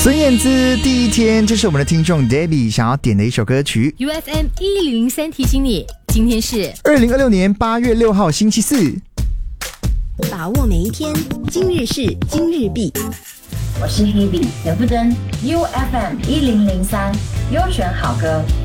孙燕姿第一天，这是我们的听众 Debbie 想要点的一首歌曲。 UFM 1003提醒你，今天是 2026年8月6号星期四。 把握每一天，今日事今日毕。 我是 Hebe 田馥甄 ，UFM 1003优选好歌。